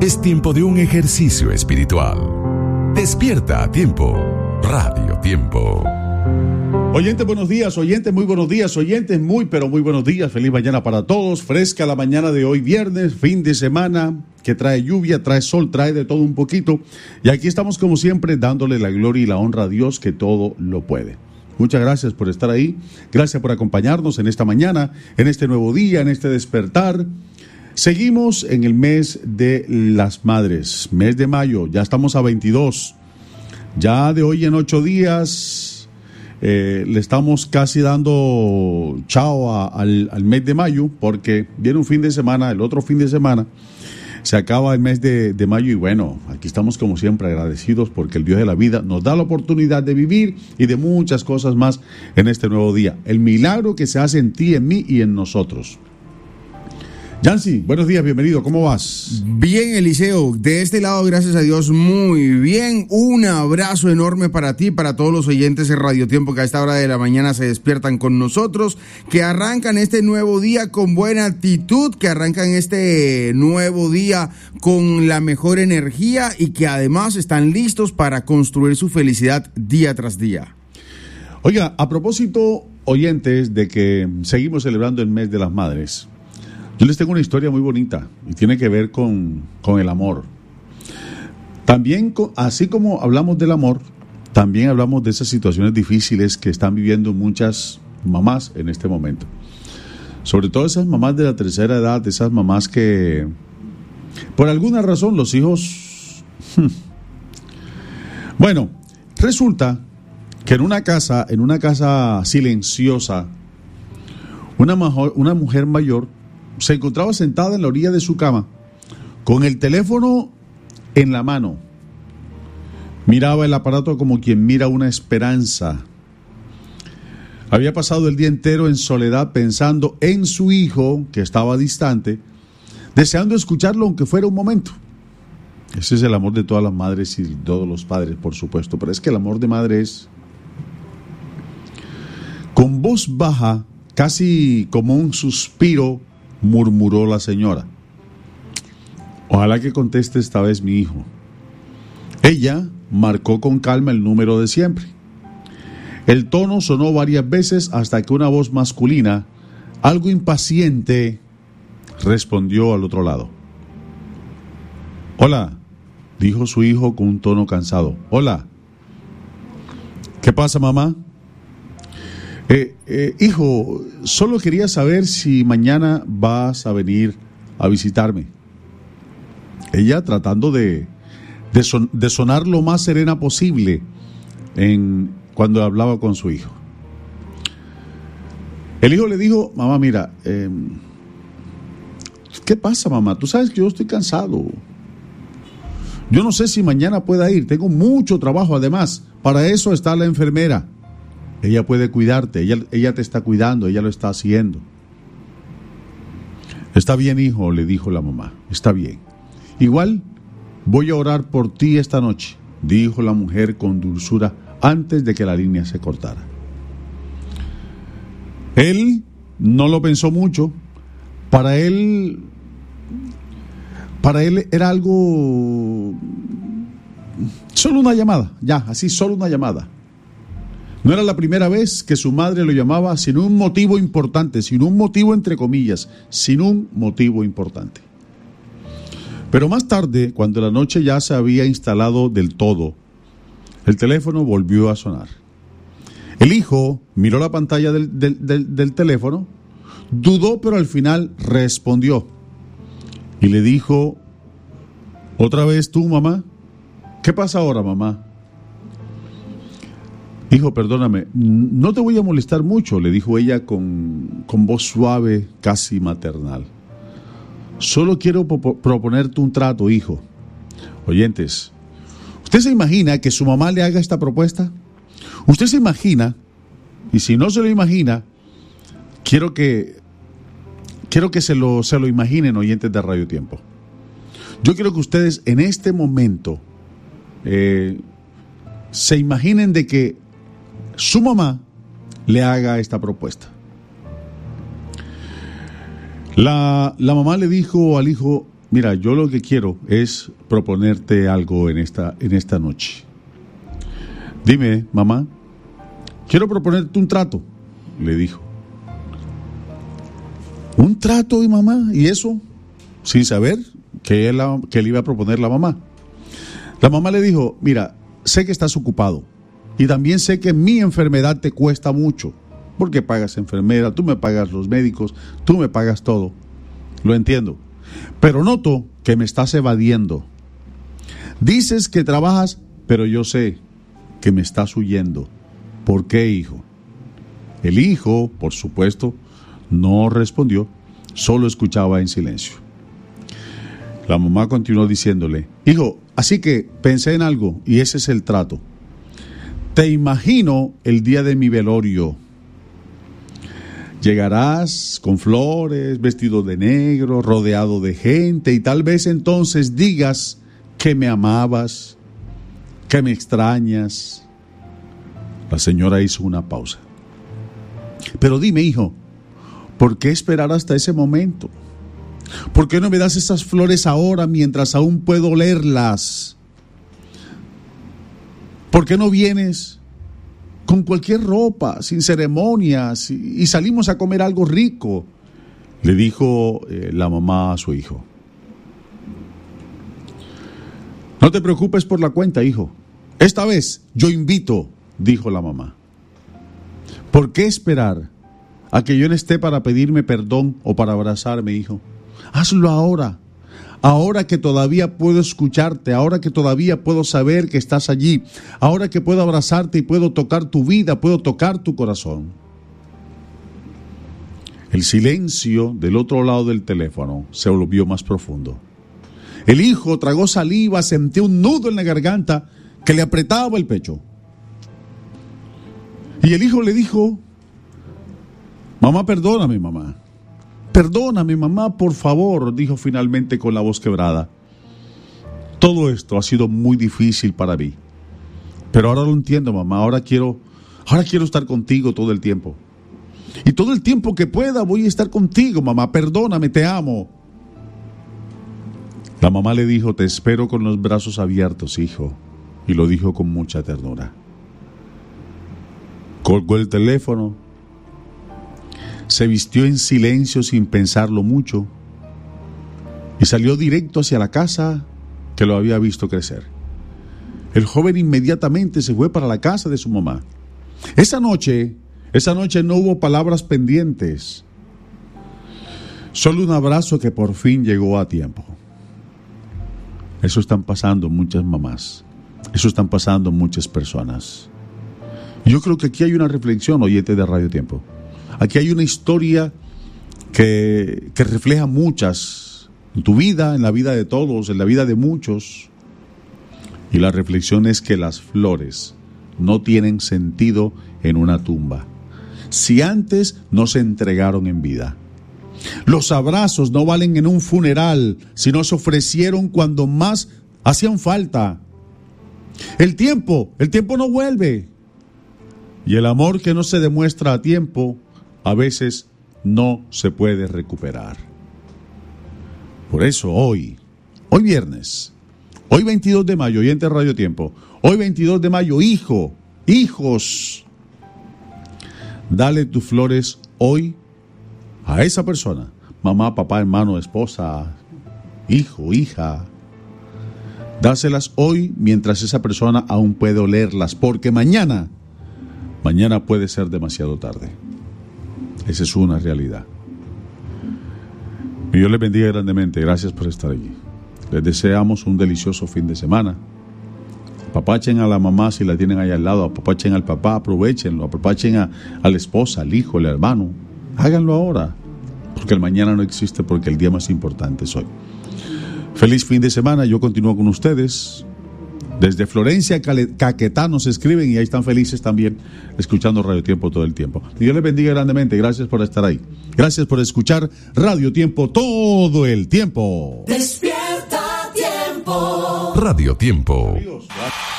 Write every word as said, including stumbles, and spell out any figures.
Es tiempo de un ejercicio espiritual. Despierta a tiempo. Radio Tiempo. Oyentes, buenos días. Oyentes, muy buenos días. Oyentes, muy, pero muy buenos días. Feliz mañana para todos. Fresca la mañana de hoy, viernes, fin de semana, que trae lluvia, trae sol, trae de todo un poquito. Y aquí estamos, como siempre, dándole la gloria y la honra a Dios, que todo lo puede. Muchas gracias por estar ahí. Gracias por acompañarnos en esta mañana, en este nuevo día, en este despertar. Seguimos en el mes de las madres, mes de mayo. Ya estamos a veintidós. Ya de hoy en ocho días eh, le estamos casi dando chao a, al, al mes de mayo, porque viene un fin de semana, el otro fin de semana se acaba el mes de, de mayo y bueno, aquí estamos como siempre agradecidos porque el Dios de la vida nos da la oportunidad de vivir y de muchas cosas más en este nuevo día. El milagro que se hace en ti, en mí y en nosotros. Yancy, buenos días, bienvenido, ¿cómo vas? Bien, Eliseo, de este lado, gracias a Dios, muy bien. Un abrazo enorme para ti, para todos los oyentes de Radio Tiempo que a esta hora de la mañana se despiertan con nosotros, que arrancan este nuevo día con buena actitud, que arrancan este nuevo día con la mejor energía y que además están listos para construir su felicidad día tras día. Oiga, a propósito, oyentes, de que seguimos celebrando el mes de las madres, yo les tengo una historia muy bonita y tiene que ver con, con el amor. También, con, así como hablamos del amor, también hablamos de esas situaciones difíciles que están viviendo muchas mamás en este momento. Sobre todo esas mamás de la tercera edad, esas mamás que, por alguna razón, los hijos... Bueno, resulta que en una casa, en una casa silenciosa, una, majo, una mujer mayor se encontraba sentada en la orilla de su cama, con el teléfono en la mano. Miraba el aparato como quien mira una esperanza. Había pasado el día entero en soledad pensando en su hijo, que estaba distante, deseando escucharlo aunque fuera un momento. Ese es el amor de todas las madres y de todos los padres, por supuesto, pero es que el amor de madre es... Con voz baja, casi como un suspiro, murmuró la señora: ojalá que conteste esta vez mi hijo. Ella marcó con calma el número de siempre. El tono sonó varias veces hasta que una voz masculina, algo impaciente, respondió al otro lado. Hola, dijo su hijo con un tono cansado. Hola. ¿Qué pasa, mamá? Eh, eh, hijo, solo quería saber si mañana vas a venir a visitarme. Ella tratando de, de, son, de sonar lo más serena posible en, cuando hablaba con su hijo. El hijo le dijo: mamá, mira, eh, ¿qué pasa, mamá? Tú sabes que yo estoy cansado. Yo no sé si mañana pueda ir, tengo mucho trabajo además. Para eso está la enfermera. Ella puede cuidarte, ella, ella te está cuidando, ella lo está haciendo. Está bien, hijo, le dijo la mamá, está bien. Igual voy a orar por ti esta noche, dijo la mujer con dulzura antes de que la línea se cortara. Él no lo pensó mucho. Para él, para él era algo, solo una llamada, ya, así, solo una llamada. No era la primera vez que su madre lo llamaba sin un motivo importante, sin un motivo entre comillas, sin un motivo importante. Pero más tarde, cuando la noche ya se había instalado del todo, el teléfono volvió a sonar. El hijo miró la pantalla del, del, del, del teléfono, dudó, pero al final respondió y le dijo: ¿otra vez tú, mamá? ¿Qué pasa ahora, mamá? Hijo, perdóname, no te voy a molestar mucho, le dijo ella con, con voz suave, casi maternal. Solo quiero po- proponerte un trato, hijo. Oyentes, ¿usted se imagina que su mamá le haga esta propuesta? ¿Usted se imagina? Y si no se lo imagina, quiero que, quiero que se lo, se lo imaginen, oyentes de Radio Tiempo. Yo quiero que ustedes en este momento eh, se imaginen de que su mamá le haga esta propuesta. La, la mamá le dijo al hijo: mira, yo lo que quiero es proponerte algo en esta, en esta noche. Dime, mamá, quiero proponerte un trato, le dijo. ¿Un trato, y mamá? ¿Y eso? Sin saber que él, que él iba a proponer la mamá. La mamá le dijo, mira, sé que estás ocupado y también sé que mi enfermedad te cuesta mucho, porque pagas enfermera, tú me pagas los médicos, tú me pagas todo. Lo entiendo, pero noto que me estás evadiendo. Dices que trabajas, pero yo sé que me estás huyendo. ¿Por qué, hijo? El hijo, por supuesto, no respondió, solo escuchaba en silencio. La mamá continuó diciéndole, hijo, así que pensé en algo y ese es el trato. Te imagino el día de mi velorio. Llegarás con flores, vestido de negro, rodeado de gente, y tal vez entonces digas que me amabas, que me extrañas. La señora hizo una pausa. Pero dime, hijo, ¿por qué esperar hasta ese momento? ¿Por qué no me das esas flores ahora mientras aún puedo olerlas? ¿Por qué no vienes con cualquier ropa, sin ceremonias, y salimos a comer algo rico? Le dijo eh, la mamá a su hijo. No te preocupes por la cuenta, hijo. Esta vez yo invito, dijo la mamá. ¿Por qué esperar a que yo no esté para pedirme perdón o para abrazarme, hijo? Hazlo ahora, ahora que todavía puedo escucharte, ahora que todavía puedo saber que estás allí, ahora que puedo abrazarte y puedo tocar tu vida, puedo tocar tu corazón. El silencio del otro lado del teléfono se volvió más profundo. El hijo tragó saliva, sentía un nudo en la garganta que le apretaba el pecho. Y el hijo le dijo, mamá, perdóname, mamá. Perdóname, mamá, por favor, dijo finalmente con la voz quebrada. Todo esto ha sido muy difícil para mí. Pero ahora lo entiendo, mamá. Ahora quiero, ahora quiero estar contigo todo el tiempo. Y todo el tiempo que pueda voy a estar contigo, mamá. Perdóname, te amo. La mamá le dijo, te espero con los brazos abiertos, hijo. Y lo dijo con mucha ternura. Colgó el teléfono. Se vistió en silencio sin pensarlo mucho y salió directo hacia la casa que lo había visto crecer. El joven inmediatamente se fue para la casa de su mamá. Esa noche, esa noche no hubo palabras pendientes, solo un abrazo que por fin llegó a tiempo. Eso están pasando muchas mamás, eso están pasando muchas personas. Yo creo que aquí hay una reflexión, oyente de Radio Tiempo. Aquí hay una historia que, que refleja muchas en tu vida, en la vida de todos, en la vida de muchos. Y la reflexión es que las flores no tienen sentido en una tumba, si antes no se entregaron en vida. Los abrazos no valen en un funeral, si no se ofrecieron cuando más hacían falta. El tiempo, el tiempo no vuelve. Y el amor que no se demuestra a tiempo a veces no se puede recuperar. Por eso hoy, hoy viernes, hoy veintidós de mayo, oyente Radio Tiempo, hoy veintidós de mayo, hijo, hijos, dale tus flores hoy a esa persona, mamá, papá, hermano, esposa, hijo, hija. Dáselas hoy mientras esa persona aún puede olerlas, porque mañana, mañana puede ser demasiado tarde. Esa es una realidad. Y Dios les bendiga grandemente. Gracias por estar allí. Les deseamos un delicioso fin de semana. Apapachen a la mamá si la tienen ahí al lado. Apapachen al papá, aprovechenlo. Apapachen a, a la esposa, al hijo, al hermano. Háganlo ahora. Porque el mañana no existe, porque el día más importante es hoy. Feliz fin de semana. Yo continúo con ustedes. Desde Florencia, Caquetá nos escriben y ahí están felices también escuchando Radio Tiempo todo el tiempo. Dios les bendiga grandemente. Gracias por estar ahí. Gracias por escuchar Radio Tiempo todo el tiempo. Despierta Tiempo. Radio Tiempo. Adiós.